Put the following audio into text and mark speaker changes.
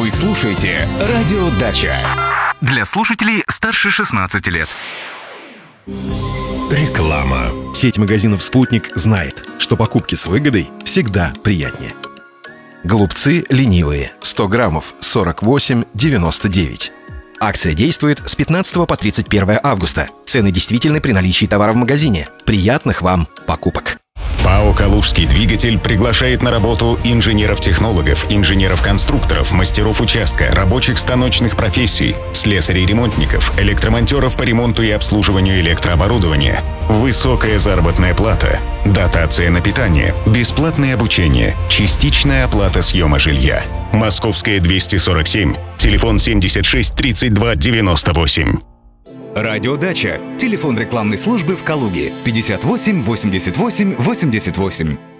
Speaker 1: Вы слушаете «Радио Дача».
Speaker 2: Для слушателей старше 16 лет.
Speaker 1: Реклама.
Speaker 3: Сеть магазинов «Спутник» знает, что покупки с выгодой всегда приятнее. Голубцы ленивые. 100 граммов 48,99. Акция действует с 15 по 31 августа. Цены действительны при наличии товара в магазине. Приятных вам покупок!
Speaker 4: ПАО «Калужский двигатель» приглашает на работу инженеров-технологов, инженеров-конструкторов, мастеров участка, рабочих станочных профессий, слесарей-ремонтников, электромонтеров по ремонту и обслуживанию электрооборудования. Высокая заработная плата, дотация на питание, бесплатное обучение, частичная оплата съема жилья. Московская 247, телефон 76 32 98.
Speaker 2: Радио Дача. Телефон рекламной службы в Калуге 58 88 88.